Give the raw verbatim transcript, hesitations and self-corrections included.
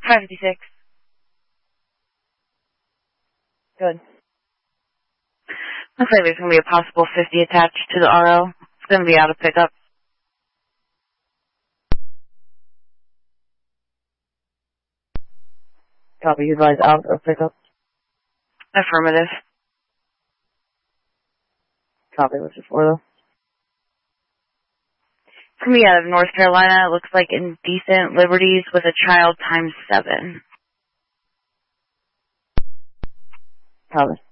five fifty-six. Good. Looks like there's going to be a possible fifty attached to the R O. It's going to be out of pickup. Copy, you advise out of pickup. Affirmative. Copy, what's it for though? It's going to be out of North Carolina. It looks like Indecent Liberties with a child times seven. Copy.